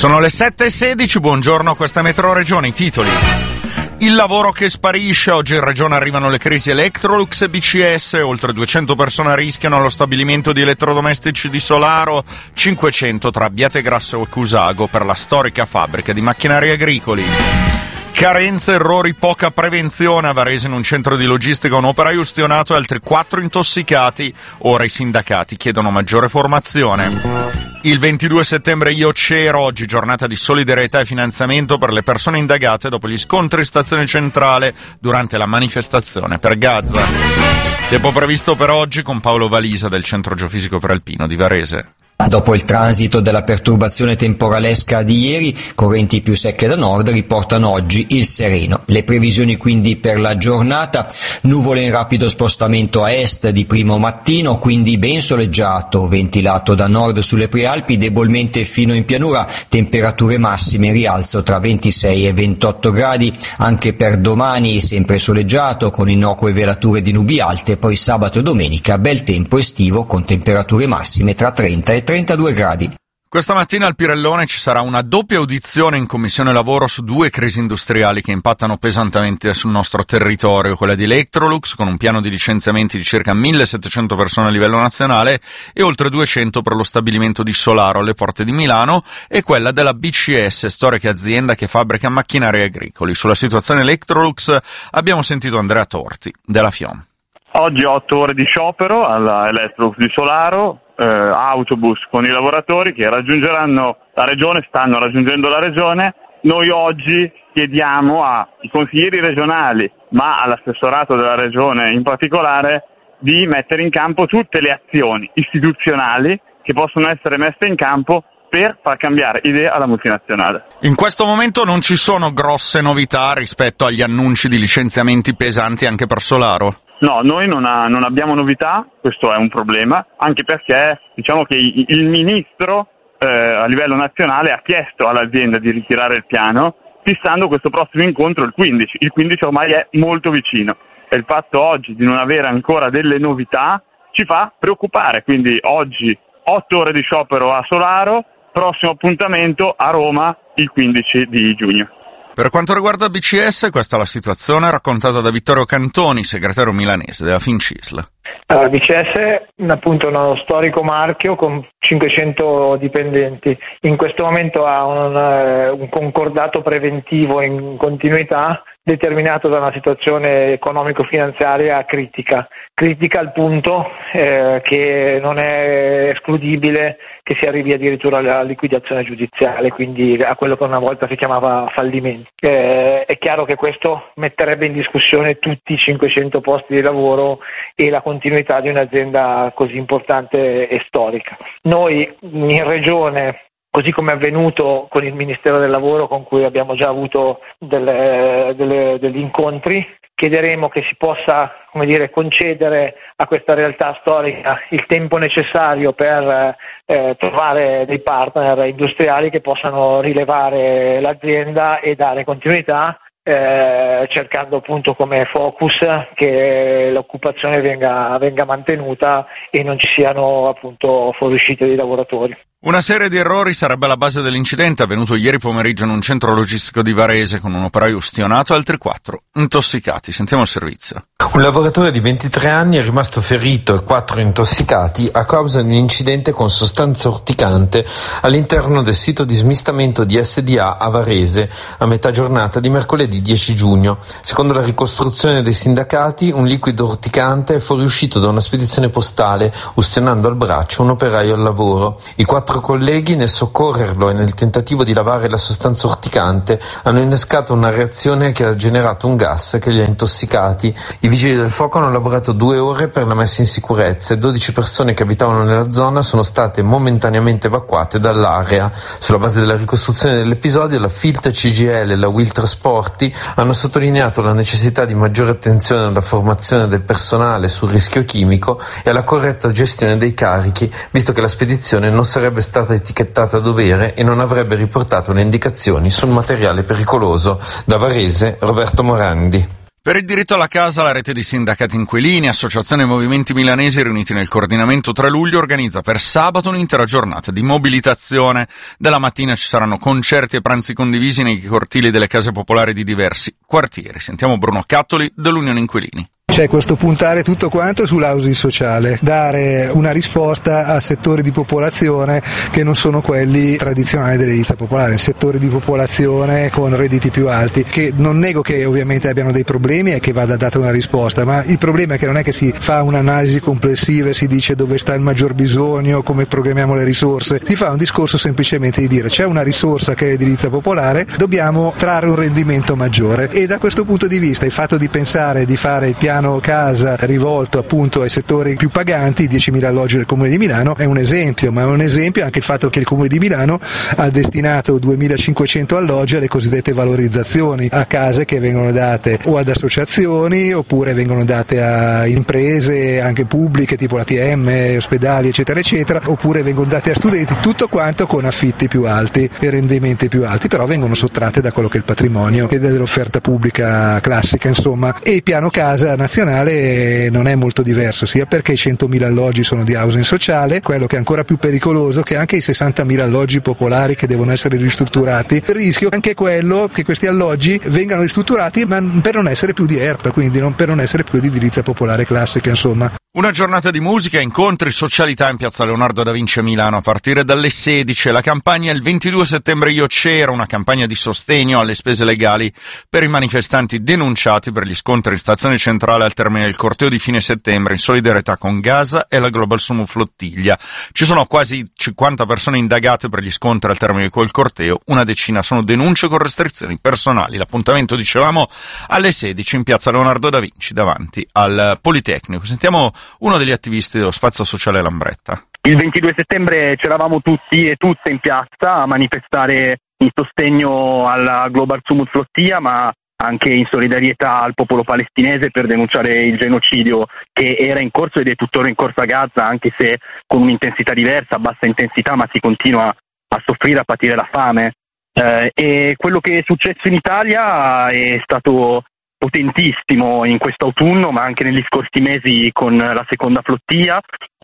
Sono le 7:16, buongiorno, questa è Metro Regione, i titoli. Il lavoro che sparisce, oggi in regione arrivano le crisi Electrolux e BCS, oltre 200 persone a rischio allo stabilimento di elettrodomestici di Solaro, 500 tra Abbiategrasso e Cusago per la storica fabbrica di macchinari agricoli. Carenze, errori, poca prevenzione. A Varese in un centro di logistica un operaio ustionato e altri 4 intossicati. Ora i sindacati chiedono maggiore formazione. Il 22 settembre io c'ero, oggi giornata di solidarietà e finanziamento per le persone indagate dopo gli scontri in stazione centrale durante la manifestazione per Gaza. Tempo previsto per oggi con Paolo Valisa del Centro Geofisico Prealpino di Varese. Dopo il transito della perturbazione temporalesca di ieri, correnti più secche da nord riportano oggi il sereno. Le previsioni quindi per la giornata: nuvole in rapido spostamento a est di primo mattino, quindi ben soleggiato, ventilato da nord sulle prealpi, debolmente fino in pianura, temperature massime in rialzo tra 26 e 28 gradi. Anche per domani sempre soleggiato con innocue velature di nubi alte, poi sabato e domenica bel tempo estivo con temperature massime tra 30 e 32 gradi. Questa mattina al Pirellone ci sarà una doppia audizione in Commissione Lavoro su 2 crisi industriali che impattano pesantemente sul nostro territorio, quella di Electrolux con un piano di licenziamenti di circa 1.700 persone a livello nazionale e oltre 200 per lo stabilimento di Solaro alle porte di Milano, e quella della BCS, storica azienda che fabbrica macchinari agricoli. Sulla situazione Electrolux abbiamo sentito Andrea Torti della FIOM. Oggi 8 ore di sciopero alla Electrolux di Solaro, autobus con i lavoratori che raggiungeranno la regione, stanno raggiungendo la regione. Noi oggi chiediamo ai consiglieri regionali, ma all'assessorato della regione in particolare, di mettere in campo tutte le azioni istituzionali che possono essere messe in campo per far cambiare idea alla multinazionale. In questo momento non ci sono grosse novità rispetto agli annunci di licenziamenti pesanti anche per Solaro? No, noi non abbiamo novità, questo è un problema, anche perché diciamo che il ministro a livello nazionale ha chiesto all'azienda di ritirare il piano, fissando questo prossimo incontro il 15. Il 15 ormai è molto vicino e il fatto oggi di non avere ancora delle novità ci fa preoccupare. Quindi oggi 8 ore di sciopero a Solaro, prossimo appuntamento a Roma il 15 di giugno. Per quanto riguarda BCS, questa è la situazione raccontata da Vittorio Cantoni, segretario milanese della Fincisl. Allora, BCS appunto uno storico marchio con 500 dipendenti. In questo momento ha un concordato preventivo in continuità determinato da una situazione economico-finanziaria critica al punto che non è escludibile che si arrivi addirittura alla liquidazione giudiziale, quindi a quello che una volta si chiamava fallimento. È chiaro che questo metterebbe in discussione tutti i 500 posti di lavoro e la continuità di un'azienda così importante e storica. Noi in regione, così come è avvenuto con il Ministero del Lavoro, con cui abbiamo già avuto degli incontri, chiederemo che si possa, concedere a questa realtà storica il tempo necessario per trovare dei partner industriali che possano rilevare l'azienda e dare continuità, cercando appunto come focus che l'occupazione venga mantenuta e non ci siano appunto fuoriuscite di lavoratori. Una serie di errori sarebbe alla base dell'incidente avvenuto ieri pomeriggio in un centro logistico di Varese con un operaio ustionato e altri 4 intossicati. Sentiamo il servizio. Un lavoratore di 23 anni è rimasto ferito e 4 intossicati a causa di un incidente con sostanza urticante all'interno del sito di smistamento di SDA a Varese a metà giornata di mercoledì 10 giugno. Secondo la ricostruzione dei sindacati, un liquido urticante è fuoriuscito da una spedizione postale ustionando al braccio un operaio al lavoro. I 4 colleghi, nel soccorrerlo e nel tentativo di lavare la sostanza urticante, hanno innescato una reazione che ha generato un gas che li ha intossicati. I vigili del fuoco hanno lavorato 2 ore per la messa in sicurezza e 12 persone che abitavano nella zona sono state momentaneamente evacuate dall'area. Sulla base della ricostruzione dell'episodio, la Filt CGL e la Will Trasporti hanno sottolineato la necessità di maggiore attenzione alla formazione del personale sul rischio chimico e alla corretta gestione dei carichi, visto che la spedizione non sarebbe stata etichettata a dovere e non avrebbe riportato le indicazioni sul materiale pericoloso. Da Varese, Roberto Morandi. Per il diritto alla casa, la rete di sindacati inquilini, associazioni e movimenti milanesi riuniti nel coordinamento 3 luglio organizza per sabato un'intera giornata di mobilitazione. Dalla mattina ci saranno concerti e pranzi condivisi nei cortili delle case popolari di diversi quartieri. Sentiamo Bruno Cattoli dell'Unione Inquilini. C'è questo puntare tutto quanto sull'housing sociale, dare una risposta a settori di popolazione che non sono quelli tradizionali dell'edilizia popolare, settori di popolazione con redditi più alti, che non nego che ovviamente abbiano dei problemi e che vada data una risposta, ma il problema è che non è che si fa un'analisi complessiva e si dice dove sta il maggior bisogno, come programmiamo le risorse, si fa un discorso semplicemente di dire c'è una risorsa che è l'edilizia popolare, dobbiamo trarre un rendimento maggiore, e da questo punto di vista il fatto di pensare di fare il piano casa rivolto appunto ai settori più paganti, 10.000 alloggi del Comune di Milano, è un esempio, ma è un esempio anche il fatto che il Comune di Milano ha destinato 2.500 alloggi alle cosiddette valorizzazioni, a case che vengono date o ad associazioni oppure vengono date a imprese anche pubbliche tipo l'ATM, ospedali eccetera eccetera, oppure vengono date a studenti, tutto quanto con affitti più alti e rendimenti più alti, però vengono sottratte da quello che è il patrimonio e dell'offerta pubblica classica, insomma. E il piano casa nazionale non è molto diverso, sia perché i 100.000 alloggi sono di housing sociale, quello che è ancora più pericoloso che anche i 60.000 alloggi popolari che devono essere ristrutturati, il rischio è anche quello che questi alloggi vengano ristrutturati ma per non essere più di ERP, quindi non per non essere più di edilizia popolare classica, insomma. Una giornata di musica, incontri, socialità in piazza Leonardo da Vinci a Milano a partire dalle 16. La campagna il 22 settembre Io c'ero, una campagna di sostegno alle spese legali per i manifestanti denunciati per gli scontri in stazione centrale al termine del corteo di fine settembre in solidarietà con Gaza e la Global Sumo Flottiglia. Ci sono quasi 50 persone indagate per gli scontri al termine di quel corteo, una decina sono denunce con restrizioni personali. L'appuntamento, dicevamo, alle 16 in piazza Leonardo da Vinci davanti al Politecnico. Sentiamo uno degli attivisti dello Spazio Sociale Lambretta. Il 22 settembre c'eravamo tutti e tutte in piazza a manifestare in sostegno alla Global Summit Flottiglia, ma anche in solidarietà al popolo palestinese per denunciare il genocidio che era in corso ed è tuttora in corso a Gaza, anche se con un'intensità diversa, a bassa intensità, ma si continua a soffrire, a patire la fame. E quello che è successo in Italia è stato potentissimo in quest'autunno, ma anche negli scorsi mesi con la seconda flottiglia,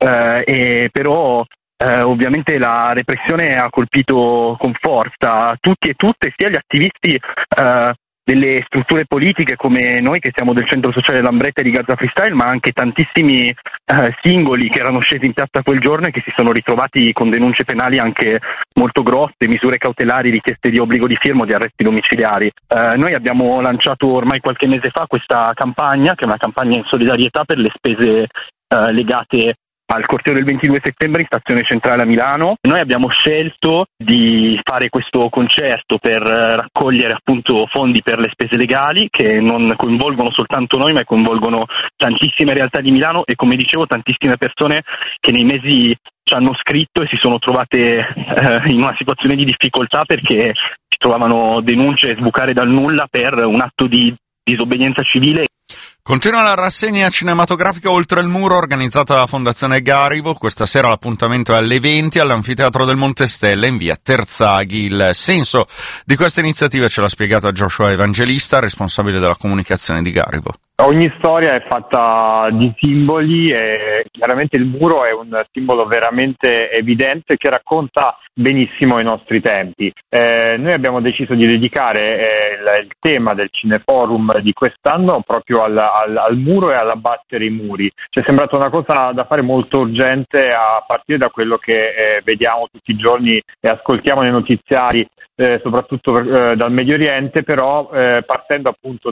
e però ovviamente la repressione ha colpito con forza tutti e tutte, sia gli attivisti delle strutture politiche come noi che siamo del Centro Sociale Lambretta e di Gaza Freestyle, ma anche tantissimi singoli che erano scesi in piazza quel giorno e che si sono ritrovati con denunce penali anche molto grosse, misure cautelari, richieste di obbligo di firma o di arresti domiciliari. Noi abbiamo lanciato ormai qualche mese fa questa campagna, che è una campagna in solidarietà per le spese legate al corteo del 22 settembre in stazione centrale a Milano. Noi abbiamo scelto di fare questo concerto per raccogliere appunto fondi per le spese legali che non coinvolgono soltanto noi ma coinvolgono tantissime realtà di Milano e, come dicevo, tantissime persone che nei mesi ci hanno scritto e si sono trovate in una situazione di difficoltà perché si trovavano denunce sbucare dal nulla per un atto di disobbedienza civile. Continua la rassegna cinematografica Oltre il Muro organizzata dalla Fondazione Garivo. Questa sera l'appuntamento è alle 20 all'Anfiteatro del Monte Stelle in via Terzaghi. Il senso di questa iniziativa ce l'ha spiegata Joshua Evangelista, responsabile della comunicazione di Garivo. Ogni storia è fatta di simboli e chiaramente il muro è un simbolo veramente evidente che racconta benissimo i nostri tempi. Noi abbiamo deciso di dedicare il tema del Cineforum di quest'anno proprio al muro e all'abbattere i muri. Ci è sembrata una cosa da fare molto urgente a partire da quello che vediamo tutti i giorni e ascoltiamo nei notiziari, soprattutto dal Medio Oriente, però partendo appunto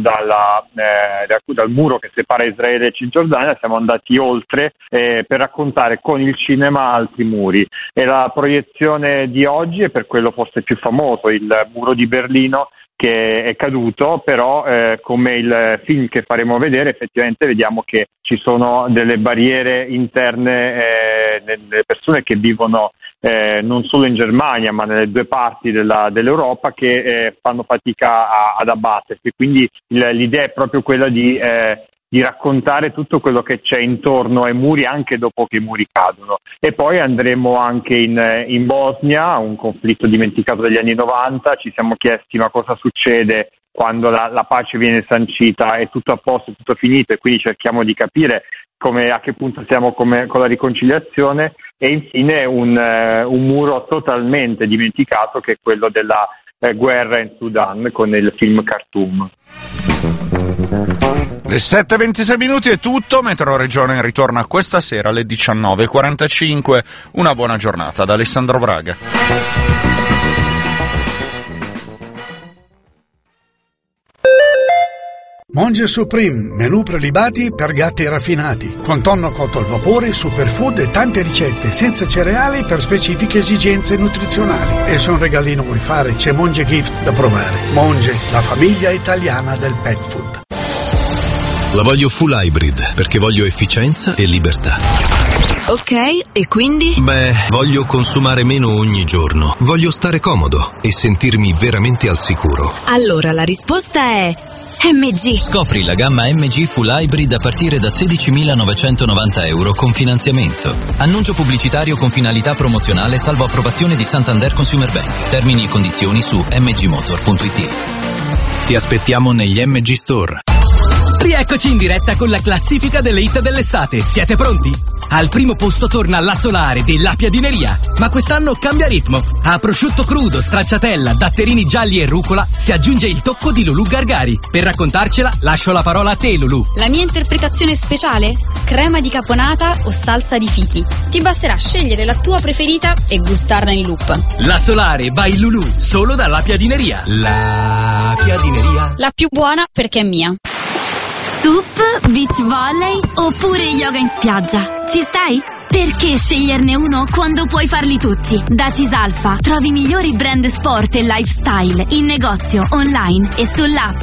dal muro che separa Israele e Cisgiordania siamo andati oltre per raccontare con il cinema altri muri, e la proiezione di oggi è per quello forse più famoso, il muro di Berlino che è caduto, però come il film che faremo vedere effettivamente vediamo che ci sono delle barriere interne nelle persone che vivono non solo in Germania ma nelle due parti dell'Europa che fanno fatica ad abbattersi, quindi l'idea è proprio quella di raccontare tutto quello che c'è intorno ai muri anche dopo che i muri cadono. E poi andremo anche in Bosnia, un conflitto dimenticato degli anni 90, ci siamo chiesti ma cosa succede quando la pace viene sancita è tutto a posto, è tutto finito, e quindi cerchiamo di capire a che punto siamo con la riconciliazione. E infine un muro totalmente dimenticato, che è quello della guerra in Sudan con il film Khartoum. Le 7:26 è tutto, Metro Regione ritorna questa sera alle 19:45. Una buona giornata da Alessandro Braga. Monge Supreme, menù prelibati per gatti raffinati, con tonno cotto al vapore, superfood e tante ricette, senza cereali per specifiche esigenze nutrizionali. E se un regalino vuoi fare, c'è Monge Gift da provare. Monge, la famiglia italiana del pet food. La voglio full hybrid, perché voglio efficienza e libertà. Ok, e quindi? Beh, voglio consumare meno ogni giorno. Voglio stare comodo e sentirmi veramente al sicuro. Allora la risposta è MG. Scopri la gamma MG Full Hybrid a partire da €16.990 con finanziamento. Annuncio pubblicitario con finalità promozionale salvo approvazione di Santander Consumer Bank. Termini e condizioni su mgmotor.it. Ti aspettiamo negli MG Store. Rieccoci in diretta con la classifica delle hit dell'estate. Siete pronti? Al primo posto torna La Solare della Piadineria, ma quest'anno cambia ritmo. A prosciutto crudo, stracciatella, datterini gialli e rucola si aggiunge il tocco di Lulù Gargari. Per raccontarcela lascio la parola a te, Lulù. La mia interpretazione speciale? Crema di caponata o salsa di fichi. Ti basterà scegliere la tua preferita e gustarla in loop. La Solare by Lulù, solo dalla Piadineria. La Piadineria. La più buona perché è mia. Sup, beach volley oppure yoga in spiaggia? Ci stai? Perché sceglierne uno quando puoi farli tutti? Da Cisalfa trovi i migliori brand sport e lifestyle in negozio, online e sull'app